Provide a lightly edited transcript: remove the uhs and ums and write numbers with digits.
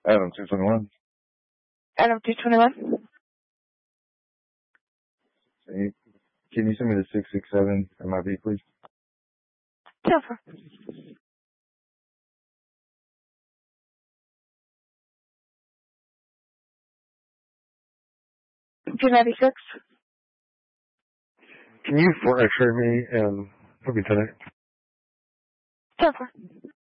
Adam 221. Adam 221. Hey, can you send me the 667 MIV, please? Silver. 296. Can you for X-ray me and put me to that? Silver.